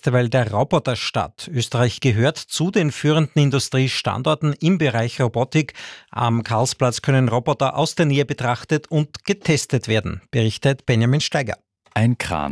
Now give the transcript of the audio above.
Festival der Roboterstadt. Österreich gehört zu den führenden Industriestandorten im Bereich Robotik. Am Karlsplatz können Roboter aus der Nähe betrachtet und getestet werden, berichtet Benjamin Steiger. Ein Kran